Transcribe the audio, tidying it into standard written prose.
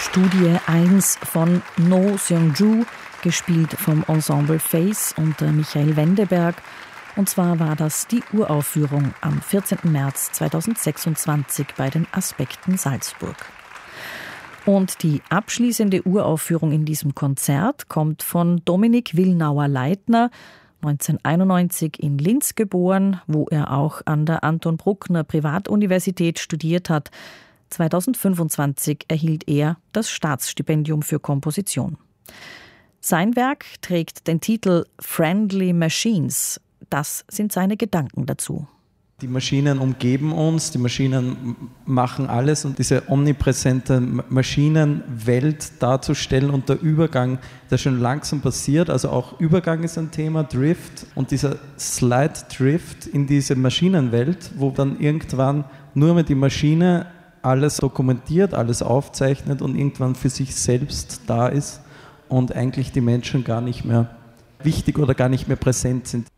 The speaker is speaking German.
Studie 1 von No Seung-ju, gespielt vom Ensemble Face unter Michael Wendeberg. Und zwar war das die Uraufführung am 14. März 2026 bei den Aspekten Salzburg. Und die abschließende Uraufführung in diesem Konzert kommt von Dominik Willnauer-Leitner, 1991 in Linz geboren, wo er auch an der Anton Bruckner Privatuniversität studiert hat. 2025 erhielt er das Staatsstipendium für Komposition. Sein Werk trägt den Titel Friendly Machines. Das sind seine Gedanken dazu. Die Maschinen umgeben uns, die Maschinen machen alles und diese omnipräsente Maschinenwelt darzustellen und der Übergang, der schon langsam passiert, also auch Übergang ist ein Thema, Drift und dieser Slide Drift in diese Maschinenwelt, wo dann irgendwann nur mehr die Maschine alles dokumentiert, alles aufzeichnet und irgendwann für sich selbst da ist und eigentlich die Menschen gar nicht mehr wichtig oder gar nicht mehr präsent sind.